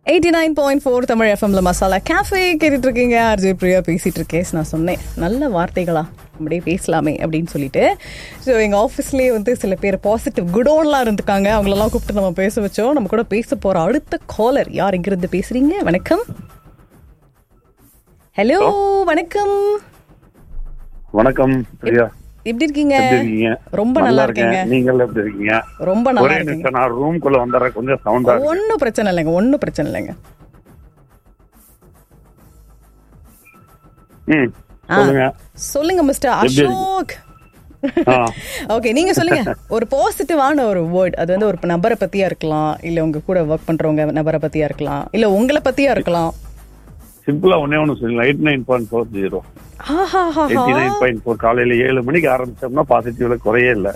89.4 தமிழ் எஃப்எம்ல மசாலா கேஃபே கேட்டுட்டு இருக்கீங்க. ஆர்ஜே பிரியா பேசிட்டு இருக்கேன். நான் சொன்னேன் நல்ல வார்த்தைகளா அப்படியே பேசலாமே அப்படின்னு சொல்லிட்டு. ஸோ எங்கள் ஆஃபீஸ்லேயே வந்து சில பேர் பாசிட்டிவ் குடோன்லாம் இருந்துக்காங்க. அவங்களெல்லாம் கூப்பிட்டு நம்ம பேச வச்சோம். நம்ம கூட பேச போகிற அடுத்த காலர் யார், எங்கிருந்து பேசுறீங்க? வணக்கம். ஹலோ, வணக்கம். வணக்கம் பிரியா, எப்படி இருக்கீங்க? ரொம்ப நல்லா இருக்கீங்க. நீங்க எப்படி இருக்கீங்க? ரொம்ப நல்லா இருக்கீங்க. நான் ரூம்குள்ள வந்தறேன், கொஞ்சம் சவுண்டா. ஒன்னும் பிரச்சனை இல்லைங்க, ஒன்னும் பிரச்சனை இல்லைங்க. சொல்லுங்க மிஸ்டர் அசோக். ஓகே, நீங்க சொல்லுங்க. ஒரு பாசிட்டிவான ஒரு வேர்ட், அது வந்து ஒரு நபரை பத்தியா இருக்கலாம், இல்ல உங்க கூட ஒர்க் பண்றவங்க நபரை பத்தியா இருக்கலாம், இல்ல உங்களை பத்தியா இருக்கலாம். சிம்பிளா ஒன்னே ஒண்ணு சொல்லுங்க. 89.40 89.4 காலையில 7 மணிக்கு ஆரம்பிச்சோம்னா பாசிட்டிவ்ல குறையே இல்ல.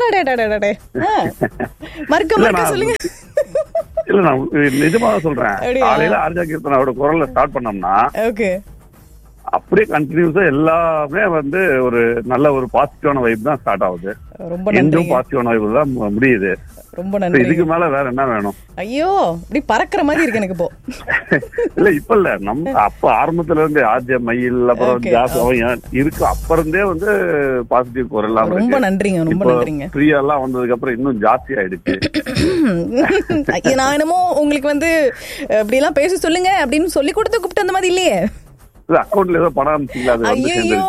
சொல்லுங்க. இல்ல, நான் நிஜமாக சொல்றேன். காலையில ஆர்ஜா கீர்த்தனாவோட குரல்ல ஸ்டார்ட் பண்ணோம்னா அப்படியே கண்டினியூஸா எல்லாமே வந்து ஒரு நல்ல ஒரு பாசிட்டிவான வைப் தான் ஸ்டார்ட் ஆகுது. ரொம்ப நன்றி. பாசிட்டிவான வைப் தான் முடியுது. ரொம்ப நன்றி. இதுக்கு மேல வேற என்ன வேணும்? ஐயோ, இப்படி பறக்கிற மாதிரி இருக்கு எனக்கு இப்போ. இல்ல இப்ப இல்ல, நம்ம அப்ப ஆரம்பத்துல இருந்து ஆர்ஜே மயில் அப்புறம் ஜாஸ் இருக்கு, அப்ப இருந்தே வந்து பாசிட்டிவ் குரல். ரொம்ப நன்றிங்க, ரொம்ப நன்றிங்க. பிரியா எல்லாம் வந்ததுக்கு அப்புறம் இன்னும் ஜாஸ்தி ஆயிடுச்சு. நான் என்னமோ உங்களுக்கு வந்து இப்படி எல்லாம் பேச சொல்லுங்க அப்படின்னு சொல்லி கொடுத்து கூப்பிட்டு அந்த மாதிரி இல்லையே. அக்கௌண்ட்ல ஏதோ பணம் அனுப்பிச்சிங்களா?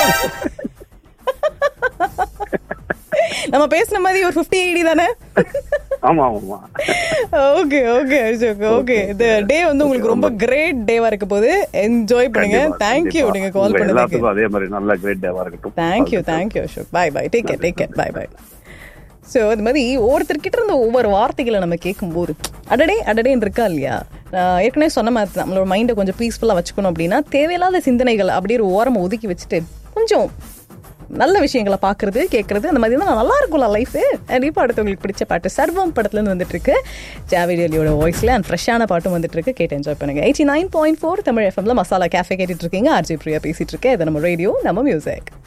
நம்ம பேசின மாதிரி ஒரு 50 ஐடி தானே? ஆமா ஆமா. Okay okay Ashok, okay. இந்த டே வந்து உங்களுக்கு ரொம்ப கிரேட் டேவா இருக்க போகுது. என்ஜாய் பண்ணுங்க. தேங்க் யூ நீங்க கால் பண்ணதுக்கு. அதே மாதிரி நல்ல கிரேட் டேவா இருக்கட்டும். Thank you Ashok. By by. Take care. By. So அது மாதிரி ஒவ்வொருத்தர்கிட்ட இருந்த ஒவ்வொரு வார்த்தைகளை நம்ம கேட்கும்போது அடடேன்னு இருக்கா இல்லையா? ஏற்கனவே சொன்ன மாதிரி தான், நம்மளோட மைண்டை கொஞ்சம் பீஸ்ஃபுல்லாக வச்சுக்கணும் அப்படின்னா தேவையில்லாத சிந்தனைகள் அப்படியே ஒரு ஓரமாக ஒதுக்கி வச்சுட்டு கொஞ்சம் நல்ல விஷயங்களை பார்க்கறது கேட்கறது, அந்த மாதிரி தான் நல்லா இருக்கும்ல லைஃபு. கண்டிப்பாக அடுத்தவங்களுக்கு பிடிச்ச பாட்டு சர்வம் படத்துலேருந்து வந்துட்டு இருக்கு. ஜாவேரி அலியோட வாய்ஸ்ல அண்ட் ஃப்ரெஷ்ஷான பாட்டும் வந்துட்டு இருக்கு. கேட்டு என்ஜாய் பண்ணுங்க. 89.4 தமிழ் எஃப்எம்ல மசாலா கேஃபே கேட்டுட்டு இருக்கீங்க. ஆர்ஜே பிரியா பேசிட்டு இருக்கேன். இது நம்ம ரேடியோ, நம்ம மியூசிக்.